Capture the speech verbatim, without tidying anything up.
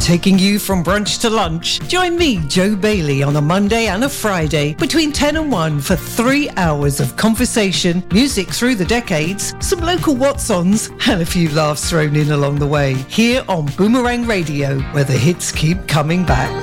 taking you from brunch to lunch. Join me, Joe Bailey, on a Monday and a Friday between ten and one for three hours of conversation, music through the decades, some local what's-ons, and a few laughs thrown in along the way. Here on Boomerang Radio, where the hits keep coming back.